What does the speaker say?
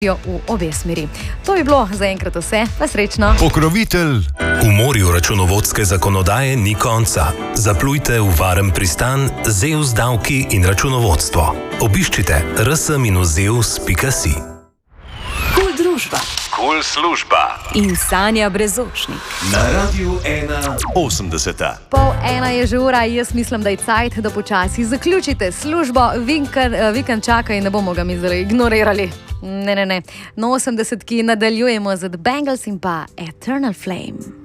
v obe smeri. To bi bilo zaenkrat vse, pa srečno. Pokrovitelj. V morju računovodske zakonodaje ni konca. Zaplujte v varen pristan ZEUS davki in računovodstvo. Obiščite rs-zeus.si. Kul družba. Kul služba. In Sanja Brezočnik. Na Radiu 1.80. 12:30 je že ura, jaz mislim, da je cajt, da počasi zaključite službo. Vikend čaka in ne bomo ga mi zdaj ignorirali. Ne. Na 80-ki nadaljujemo z The Bangles in pa Eternal Flame.